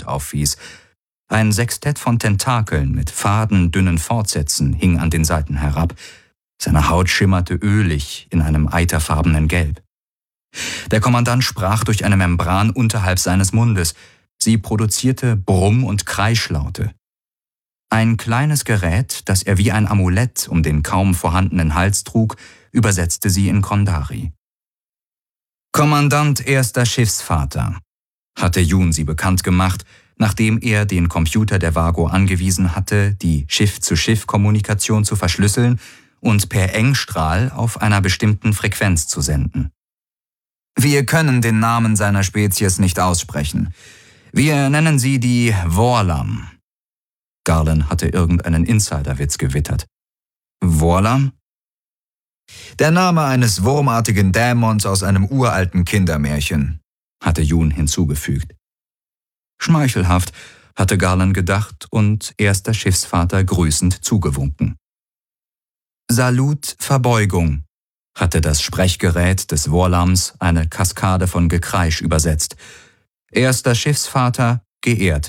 Mund aufwies. Ein Sextett von Tentakeln mit faden, dünnen Fortsätzen hing an den Seiten herab. Seine Haut schimmerte ölig in einem eiterfarbenen Gelb. Der Kommandant sprach durch eine Membran unterhalb seines Mundes. Sie produzierte Brumm- und Kreischlaute. Ein kleines Gerät, das er wie ein Amulett um den kaum vorhandenen Hals trug, übersetzte sie in Kondari. »Kommandant erster Schiffsvater«, hatte Jun sie bekannt gemacht, nachdem er den Computer der Vago angewiesen hatte, die Schiff-zu-Schiff-Kommunikation zu verschlüsseln und per Engstrahl auf einer bestimmten Frequenz zu senden. »Wir können den Namen seiner Spezies nicht aussprechen. Wir nennen sie die Vorlam.« Garland hatte irgendeinen Insiderwitz gewittert. »Vorlam?« »Der Name eines wurmartigen Dämons aus einem uralten Kindermärchen«, hatte Jun hinzugefügt. Schmeichelhaft, hatte Garland gedacht und erster Schiffsvater grüßend zugewunken. »Salut, Verbeugung«, hatte das Sprechgerät des Vorlams eine Kaskade von Gekreisch übersetzt. »Erster Schiffsvater, geehrt.«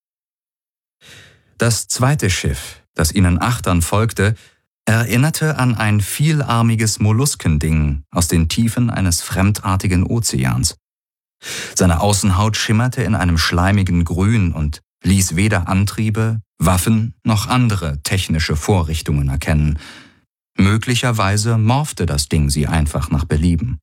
Das zweite Schiff, das ihnen Achtern folgte, erinnerte an ein vielarmiges Molluskending aus den Tiefen eines fremdartigen Ozeans. Seine Außenhaut schimmerte in einem schleimigen Grün und ließ weder Antriebe, Waffen noch andere technische Vorrichtungen erkennen. Möglicherweise morphte das Ding sie einfach nach Belieben.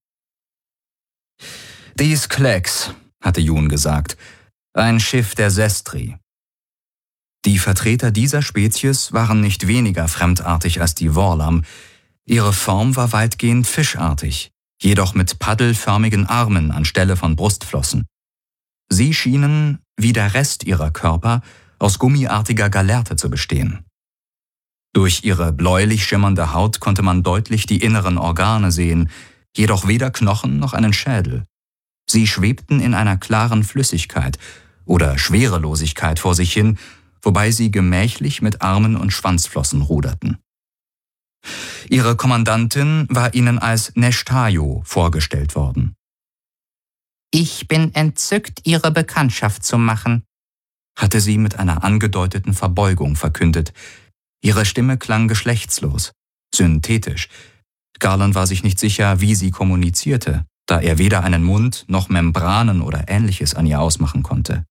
»Dies Klecks«, hatte Jun gesagt, »ein Schiff der Sestri.« Die Vertreter dieser Spezies waren nicht weniger fremdartig als die Vorlam. Ihre Form war weitgehend fischartig, jedoch mit paddelförmigen Armen anstelle von Brustflossen. Sie schienen, wie der Rest ihrer Körper, aus gummiartiger Gallerte zu bestehen. Durch ihre bläulich schimmernde Haut konnte man deutlich die inneren Organe sehen, jedoch weder Knochen noch einen Schädel. Sie schwebten in einer klaren Flüssigkeit oder Schwerelosigkeit vor sich hin, wobei sie gemächlich mit Armen und Schwanzflossen ruderten. Ihre Kommandantin war ihnen als Neshtayo vorgestellt worden. »Ich bin entzückt, Ihre Bekanntschaft zu machen«, hatte sie mit einer angedeuteten Verbeugung verkündet. Ihre Stimme klang geschlechtslos, synthetisch. Garland war sich nicht sicher, wie sie kommunizierte, da er weder einen Mund noch Membranen oder Ähnliches an ihr ausmachen konnte.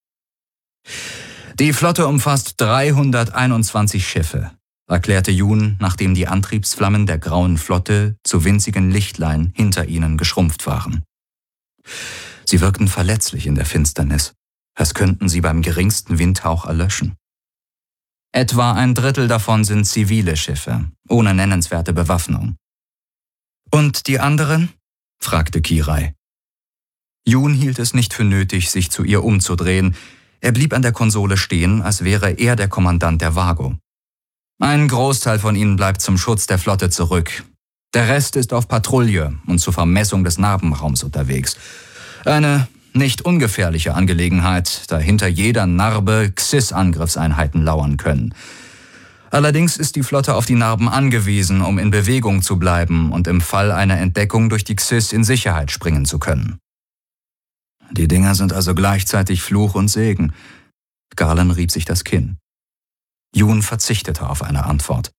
»Die Flotte umfasst 321 Schiffe«, erklärte Jun, nachdem die Antriebsflammen der grauen Flotte zu winzigen Lichtlein hinter ihnen geschrumpft waren. Sie wirkten verletzlich in der Finsternis, als könnten sie beim geringsten Windhauch erlöschen. Etwa ein Drittel davon sind zivile Schiffe, ohne nennenswerte Bewaffnung. »Und die anderen?« fragte Kirai. Jun hielt es nicht für nötig, sich zu ihr umzudrehen. Er blieb an der Konsole stehen, als wäre er der Kommandant der Vago. »Ein Großteil von ihnen bleibt zum Schutz der Flotte zurück. Der Rest ist auf Patrouille und zur Vermessung des Narbenraums unterwegs. Eine nicht ungefährliche Angelegenheit, da hinter jeder Narbe Xys-Angriffseinheiten lauern können. Allerdings ist die Flotte auf die Narben angewiesen, um in Bewegung zu bleiben und im Fall einer Entdeckung durch die Xys in Sicherheit springen zu können.« Die Dinger sind also gleichzeitig Fluch und Segen. Garland rieb sich das Kinn. Jun verzichtete auf eine Antwort.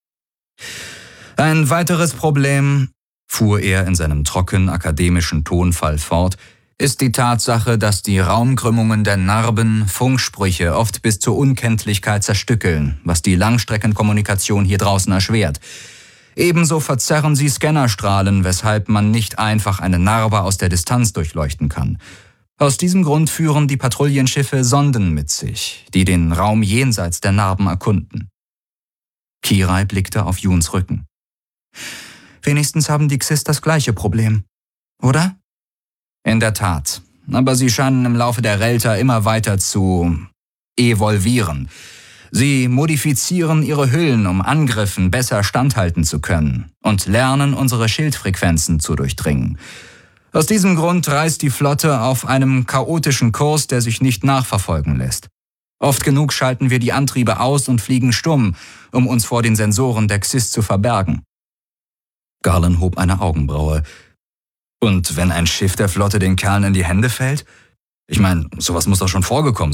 »Ein weiteres Problem«, fuhr er in seinem trocken akademischen Tonfall fort, »ist die Tatsache, dass die Raumkrümmungen der Narben Funksprüche oft bis zur Unkenntlichkeit zerstückeln, was die Langstreckenkommunikation hier draußen erschwert. Ebenso verzerren sie Scannerstrahlen, weshalb man nicht einfach eine Narbe aus der Distanz durchleuchten kann. Aus diesem Grund führen die Patrouillenschiffe Sonden mit sich, die den Raum jenseits der Narben erkunden.« Kirai blickte auf Juns Rücken. »Wenigstens haben die Xys das gleiche Problem, oder?« »In der Tat, aber sie scheinen im Laufe der Relta immer weiter zu evolvieren. Sie modifizieren ihre Hüllen, um Angriffen besser standhalten zu können und lernen, unsere Schildfrequenzen zu durchdringen. Aus diesem Grund reist die Flotte auf einem chaotischen Kurs, der sich nicht nachverfolgen lässt. Oft genug schalten wir die Antriebe aus und fliegen stumm, um uns vor den Sensoren der Xys zu verbergen.« Garland hob eine Augenbraue. »Und wenn ein Schiff der Flotte den Kerlen in die Hände fällt? Ich meine, sowas muss doch schon vorgekommen